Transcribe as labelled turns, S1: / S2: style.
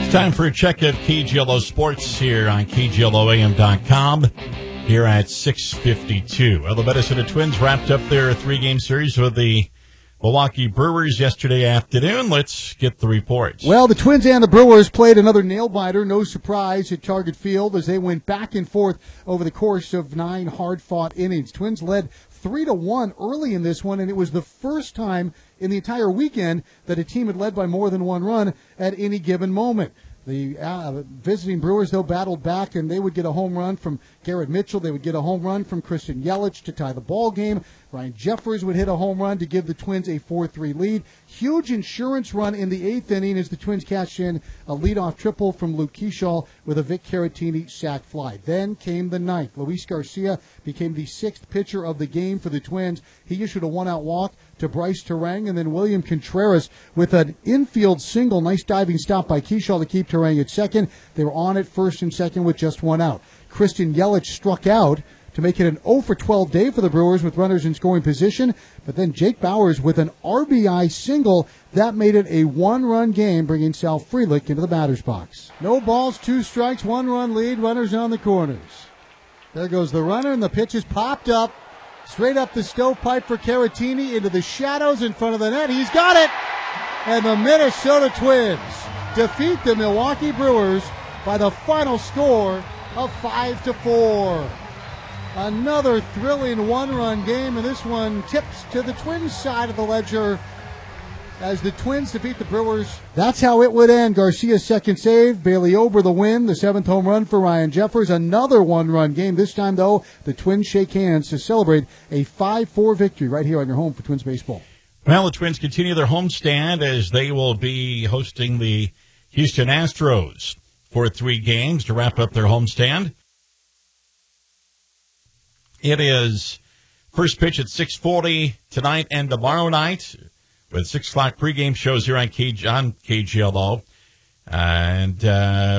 S1: Time for a check of KGLO Sports here on KGLOAM.com here at 6:52. Well, the Minnesota Twins wrapped up their three-game series with the Milwaukee Brewers yesterday afternoon. Let's get the reports.
S2: Well, the Twins and the Brewers played another nail-biter, no surprise, at Target Field as they went back and forth over the course of 9 hard-fought innings. Twins led 3-1 early in this one, and it was the first time in the entire weekend that a team had led by more than one run at any given moment. The visiting Brewers, though, battled back, and they would get a home run from Garrett Mitchell. They would get a home run from Christian Yelich to tie the ball game. Ryan Jeffers would hit a home run to give the Twins a 4-3 lead. Huge insurance run in the 8th inning as the Twins cashed in a leadoff triple from Luke Keeschall with a Vic Caratini sac fly. Then came the 9th. Luis Garcia became the 6th pitcher of the game for the Twins. He issued a one-out walk to Bryce Terang, and then William Contreras with an infield single. Nice diving stop by Keeschall to keep Terang at second. They were on at first and second with just one out. Christian Yelich struck out to make it an 0-for-12 day for the Brewers with runners in scoring position. But then Jake Bauers with an RBI single. That made it a one-run game, bringing Sal Frelick into the batter's box. No balls, 2 strikes, 1-run lead, runners on the corners. There goes the runner, and the pitch is popped up. Straight up the stovepipe for Caratini into the shadows in front of the net. He's got it! And the Minnesota Twins defeat the Milwaukee Brewers by the final score of 5-4. Another thrilling one-run game, and this one tips to the Twins' side of the ledger as the Twins defeat the Brewers. That's how it would end. Garcia's second save, Bailey Ober the win, the 7th home run for Ryan Jeffers. Another one-run game. This time, though, the Twins shake hands to celebrate a 5-4 victory right here on your home for Twins baseball.
S1: Well, the Twins continue their homestand as they will be hosting the Houston Astros for 3 games to wrap up their homestand. It is first pitch at 6:40 tonight and tomorrow night with 6 o'clock pregame shows here on KGLO. And